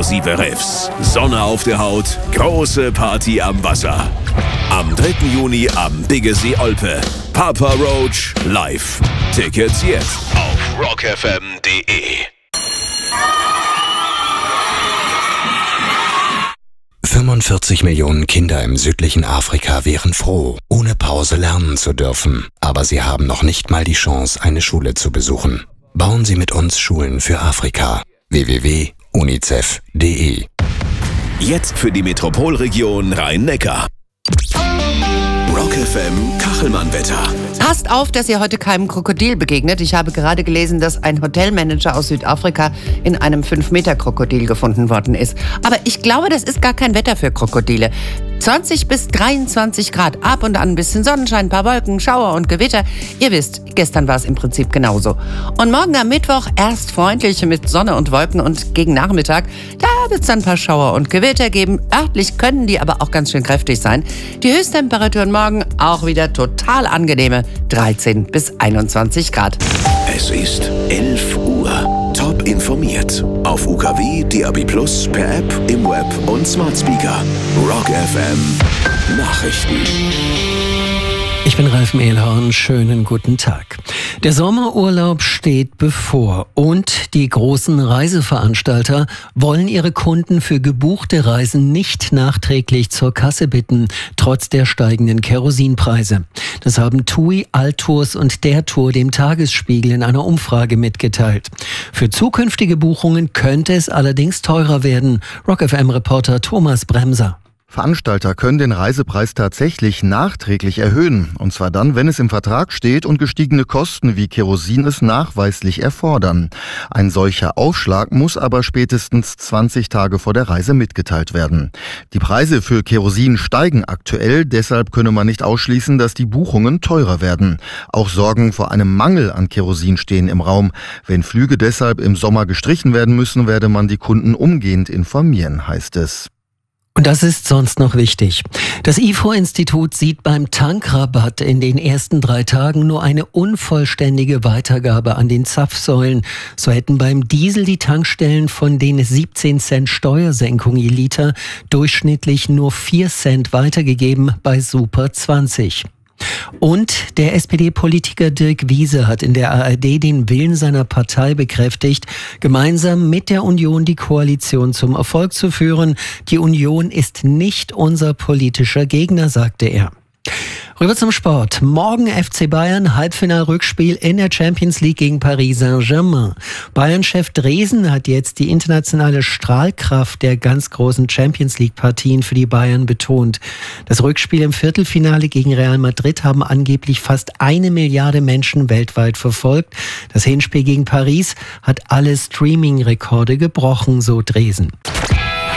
exklusive Riffs, Sonne auf der Haut, große Party am Wasser. Am 3. Juni am Biggesee Olpe. Papa Roach live. Tickets jetzt auf rockfm.de. 45 Millionen Kinder im südlichen Afrika wären froh, ohne Pause lernen zu dürfen. Aber sie haben noch nicht mal die Chance, eine Schule zu besuchen. Bauen Sie mit uns Schulen für Afrika. www.unicef.de. Jetzt für die Metropolregion Rhein-Neckar. Rock FM Kachelmann-Wetter. Passt auf, dass ihr heute keinem Krokodil begegnet. Ich habe gerade gelesen, dass ein Hotelmanager aus Südafrika in einem 5-Meter-Krokodil gefunden worden ist. Aber ich glaube, das ist gar kein Wetter für Krokodile. 20 bis 23 Grad, ab und an ein bisschen Sonnenschein, ein paar Wolken, Schauer und Gewitter. Ihr wisst, gestern war es im Prinzip genauso. Und morgen am Mittwoch erst freundlich mit Sonne und Wolken und gegen Nachmittag, da wird es dann ein paar Schauer und Gewitter geben. Örtlich können die aber auch ganz schön kräftig sein. Die Höchsttemperaturen morgen auch wieder total angenehme 13 bis 21 Grad. Es ist 11 Uhr. Top informiert. Auf UKW, DAB+, per App, im Web und Smart Speaker. Rock FM Nachrichten. Ich bin Ralf Mehlhorn, schönen guten Tag. Der Sommerurlaub steht bevor und die großen Reiseveranstalter wollen ihre Kunden für gebuchte Reisen nicht nachträglich zur Kasse bitten, trotz der steigenden Kerosinpreise. Das haben TUI, Altours und der Tour dem Tagesspiegel in einer Umfrage mitgeteilt. Für zukünftige Buchungen könnte es allerdings teurer werden. Rock FM-Reporter Thomas Bremser. Veranstalter können den Reisepreis tatsächlich nachträglich erhöhen. Und zwar dann, wenn es im Vertrag steht und gestiegene Kosten wie Kerosin es nachweislich erfordern. Ein solcher Aufschlag muss aber spätestens 20 Tage vor der Reise mitgeteilt werden. Die Preise für Kerosin steigen aktuell, deshalb könne man nicht ausschließen, dass die Buchungen teurer werden. Auch Sorgen vor einem Mangel an Kerosin stehen im Raum. Wenn Flüge deshalb im Sommer gestrichen werden müssen, werde man die Kunden umgehend informieren, heißt es. Und das ist sonst noch wichtig. Das IFO-Institut sieht beim Tankrabatt in den ersten 3 Tagen nur eine unvollständige Weitergabe an den Zapfsäulen. So hätten beim Diesel die Tankstellen von den 17 Cent Steuersenkung je Liter durchschnittlich nur 4 Cent weitergegeben, bei Super 20. Und der SPD-Politiker Dirk Wiese hat in der ARD den Willen seiner Partei bekräftigt, gemeinsam mit der Union die Koalition zum Erfolg zu führen. Die Union ist nicht unser politischer Gegner, sagte er. Rüber zum Sport. Morgen FC Bayern, Halbfinal-Rückspiel in der Champions League gegen Paris Saint-Germain. Bayern-Chef Dresen hat jetzt die internationale Strahlkraft der ganz großen Champions League-Partien für die Bayern betont. Das Rückspiel im Viertelfinale gegen Real Madrid haben angeblich fast 1 Milliarde Menschen weltweit verfolgt. Das Hinspiel gegen Paris hat alle Streaming-Rekorde gebrochen, so Dresen.